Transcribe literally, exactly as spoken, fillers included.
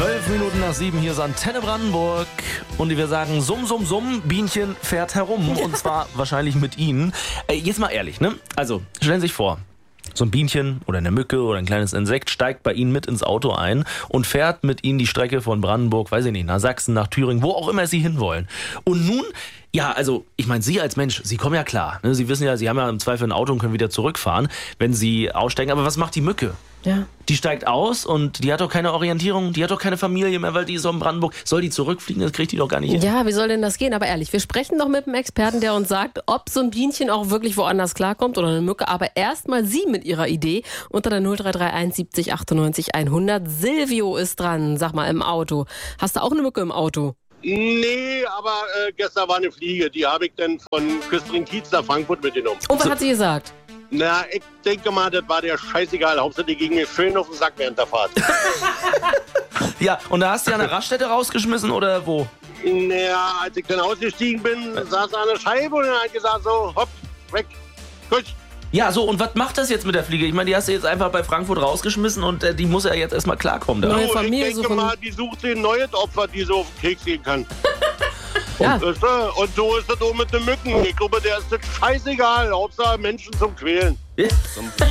Zwölf Minuten nach sieben, hier ist Antenne Brandenburg. Und wir sagen summ, summ, summ, Bienchen fährt herum. Und zwar wahrscheinlich mit Ihnen. Äh, jetzt mal ehrlich, ne? Also, stellen Sie sich vor, so ein Bienchen oder eine Mücke oder ein kleines Insekt steigt bei Ihnen mit ins Auto ein und fährt mit Ihnen die Strecke von Brandenburg, weiß ich nicht, nach Sachsen, nach Thüringen, wo auch immer Sie hinwollen. Und nun, ja, also, ich meine, Sie als Mensch, Sie kommen ja klar. Ne? Sie wissen ja, Sie haben ja im Zweifel ein Auto und können wieder zurückfahren, wenn Sie aussteigen. Aber was macht die Mücke? Ja. Die steigt aus und die hat doch keine Orientierung, die hat doch keine Familie mehr, weil die ist so in Brandenburg. Soll die zurückfliegen? Das kriegt die doch gar nicht hin. Ja, wie soll denn das gehen? Aber ehrlich, wir sprechen doch mit einem Experten, der uns sagt, ob so ein Bienchen auch wirklich woanders klarkommt oder eine Mücke. Aber erstmal Sie mit Ihrer Idee unter der null drei drei eins siebzig achtundneunzig hundert. Silvio ist dran, sag mal, im Auto. Hast du auch eine Mücke im Auto? Nee, aber äh, gestern war eine Fliege. Die habe ich dann von Küstrin-Kiez nach Frankfurt mitgenommen. Und was hat sie gesagt? Na, ich denke mal, das war der scheißegal. Hauptsache, die ging mir schön auf den Sack während der Fahrt. Ja, und da hast du ja eine Raststätte rausgeschmissen oder wo? Naja, als ich dann ausgestiegen bin, saß er an der Scheibe und hat gesagt so, hopp, weg, gut. Ja, so, und was macht das jetzt mit der Fliege? Ich meine, die hast du jetzt einfach bei Frankfurt rausgeschmissen und äh, die muss ja jetzt erstmal klarkommen. Da. Neue So, Familie ich denke suchen. mal, die sucht sich ein neues Opfer, die so auf den Keks gehen kann. Ja. Und, weißt du, und so ist das auch mit den Mücken. Ich glaube, der ist das scheißegal. Hauptsache Menschen zum Quälen. Ja.